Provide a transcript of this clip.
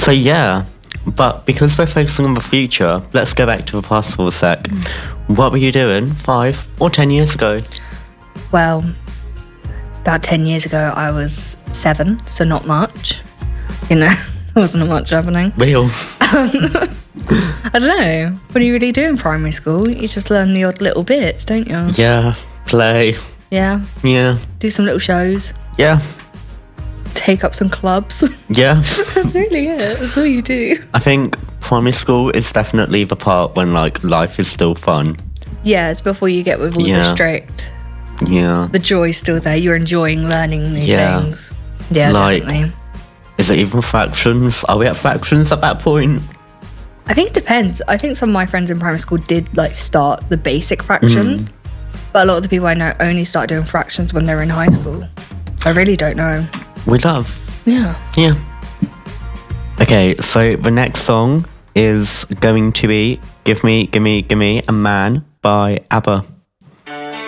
So yeah, but because we're focusing on the future, let's go back to the past for a sec. What were you doing 5 or 10 years ago? Well, about 10 years ago, I was 7, so not much. You know, there wasn't much happening. Real. I don't know. What do you really do in primary school? You just learn the odd little bits, don't you? Yeah, play. Yeah. Yeah. Do some little shows. Yeah. Take up some clubs. Yeah. That's really it. That's all you do. I think primary school is definitely the part when like life is still fun. Yeah, it's before you get with all the strict. Yeah. The joy's still there. You're enjoying learning new things. Yeah, like, definitely. Is it even fractions? Are we at fractions at that point? I think it depends. I think some of my friends in primary school did like start the basic fractions. But a lot of the people I know only start doing fractions when they're in high school. I really don't know. We love. Yeah. Yeah. Okay, so the next song is going to be Give Me, Gimme, Gimme a Man by ABBA.